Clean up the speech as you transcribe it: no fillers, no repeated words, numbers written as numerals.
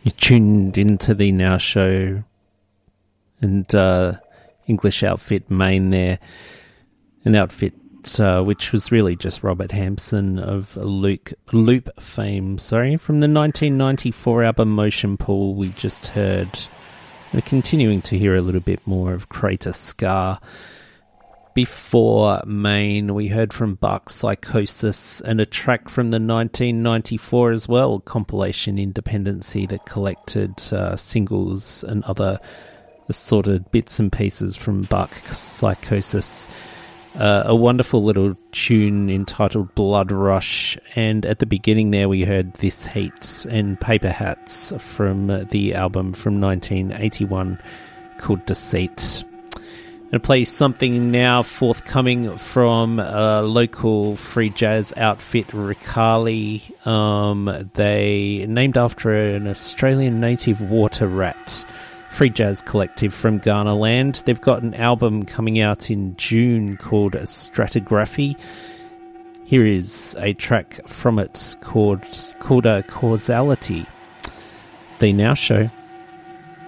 You tuned into the Now Show and English outfit Maine there. An outfit which was really just Robert Hampson of Loop fame, from the 1994 album Motion Pool. We just heard, we're continuing to hear a little bit more of Crater Scar. Before Maine, we heard from Bark Psychosis and a track from the 1994 as well, compilation Independency, that collected singles and other assorted bits and pieces from Bark Psychosis. A wonderful little tune entitled Blood Rush, and at the beginning there we heard This Heat and Paper Hats from the album from 1981 called Deceit. I'm going to play something now forthcoming from a local free jazz outfit, Ricali. They named after an Australian native water rat. Free jazz collective from Ghana land. They've got an album coming out in June called Stratigraphy. Here is a track from it called Causality. The Now Show.